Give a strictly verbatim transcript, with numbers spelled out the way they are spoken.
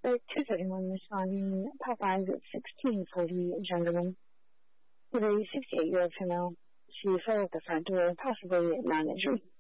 At two thirty-one this morning, Popeyes at sixteen forty, gentlemen. With a sixty-eight-year-old female, she fell at the front door, possibly non-injury.